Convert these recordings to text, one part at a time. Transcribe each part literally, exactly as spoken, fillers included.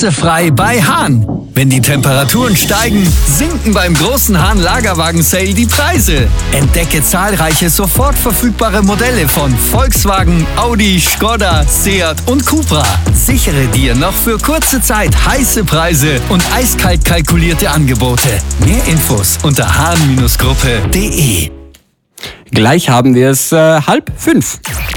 hitzefrei bei Hahn. Wenn die Temperaturen steigen, sinken beim großen Hahn Lagerwagen Sale die Preise. Entdecke zahlreiche sofort verfügbare Modelle von Volkswagen, Audi, Skoda, Seat und Cupra. Sichere dir noch für kurze Zeit heiße Preise und eiskalt kalkulierte Angebote. Mehr Infos unter hahn Gruppe punkt de. Gleich haben wir es äh, halb fünf.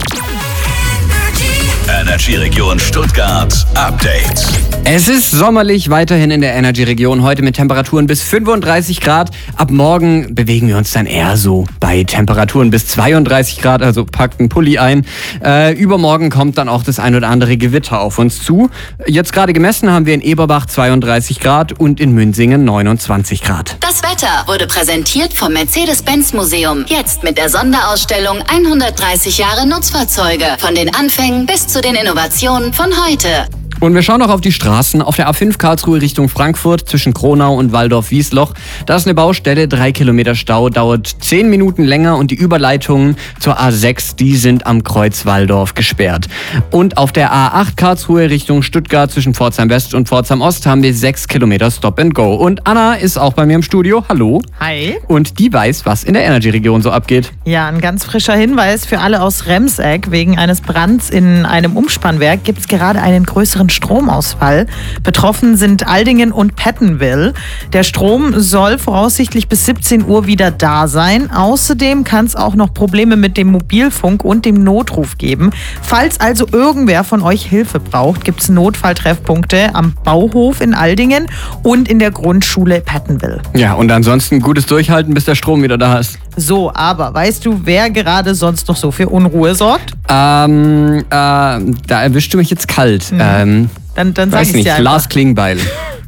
Energy-Region Stuttgart Update. Es ist sommerlich weiterhin in der Energy-Region, heute mit Temperaturen bis fünfunddreißig Grad. Ab morgen bewegen wir uns dann eher so bei Temperaturen bis zweiunddreißig Grad, also packt einen Pulli ein. Äh, übermorgen kommt dann auch das ein oder andere Gewitter auf uns zu. Jetzt gerade gemessen haben wir in Eberbach zweiunddreißig Grad und in Münsingen neunundzwanzig Grad. Das Wetter wurde präsentiert vom Mercedes-Benz-Museum. Jetzt mit der Sonderausstellung hundertdreißig Jahre Nutzfahrzeuge. Von den Anfängen bis zu den Innovationen von heute. Und wir schauen noch auf die Straßen. Auf der A fünf Karlsruhe Richtung Frankfurt zwischen Kronau und Walldorf-Wiesloch. Da ist eine Baustelle, drei Kilometer Stau, dauert zehn Minuten länger und die Überleitungen zur A sechs, die sind am Kreuz Walldorf gesperrt. Und auf der A acht Karlsruhe Richtung Stuttgart zwischen Pforzheim West und Pforzheim Ost haben wir sechs Kilometer Stop and Go. Und Anna ist auch bei mir im Studio. Hallo. Hi. Und die weiß, was in der Energy-Region so abgeht. Ja, ein ganz frischer Hinweis für alle aus Remseck. Wegen eines Brands in einem Umspannwerk gibt es gerade einen größeren Stromausfall. Betroffen sind Aldingen und Pattonville. Der Strom soll voraussichtlich bis siebzehn Uhr wieder da sein. Außerdem kann es auch noch Probleme mit dem Mobilfunk und dem Notruf geben. Falls also irgendwer von euch Hilfe braucht, gibt es Notfalltreffpunkte am Bauhof in Aldingen und in der Grundschule Pattonville. Ja, und ansonsten gutes Durchhalten, bis der Strom wieder da ist. So, aber weißt du, wer gerade sonst noch so für Unruhe sorgt? Ähm, äh, da erwischst du mich jetzt kalt. Mhm. Ähm, Dann, dann sag weiß ich's nicht, dir einfach. Lars Klingbeil.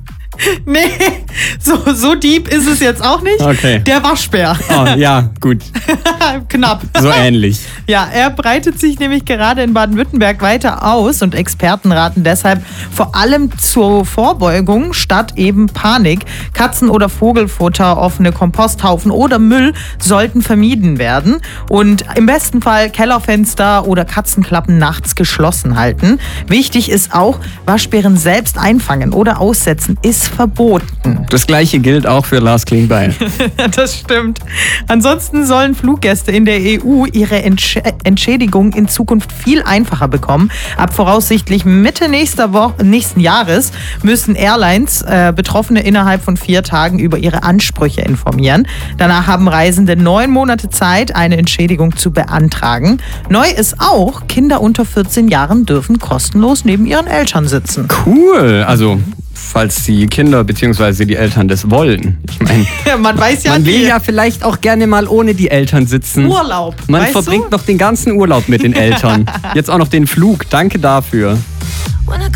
Nee, so, so deep ist es jetzt auch nicht. Okay. Der Waschbär. Oh, ja, gut. Knapp. So ähnlich. Ja, er breitet sich nämlich gerade in Baden-Württemberg weiter aus und Experten raten deshalb vor allem zur Vorbeugung statt eben Panik. Katzen- oder Vogelfutter, offene Komposthaufen oder Müll sollten vermieden werden und im besten Fall Kellerfenster oder Katzenklappen nachts geschlossen halten. Wichtig ist auch, Waschbären selbst einfangen oder aussetzen ist verboten. Das gleiche gilt auch für Lars Klingbeil. Das stimmt. Ansonsten sollen Fluggäste in der E U ihre Entsch- Entschädigung in Zukunft viel einfacher bekommen. Ab voraussichtlich Mitte nächster Woche, nächsten Jahres müssen Airlines äh, Betroffene innerhalb von vier Tagen über ihre Ansprüche informieren. Danach haben Reisende neun Monate Zeit, eine Entschädigung zu beantragen. Neu ist auch, Kinder unter vierzehn Jahren dürfen kostenlos neben ihren Eltern sitzen. Cool. Also, falls die Kinder bzw. die Eltern das wollen. Ich meine, Ja, man weiß ja man will nie. ja vielleicht auch gerne mal ohne die Eltern sitzen. Urlaub. Man weißt verbringt du? noch den ganzen Urlaub mit den Eltern. Jetzt auch noch den Flug. Danke dafür.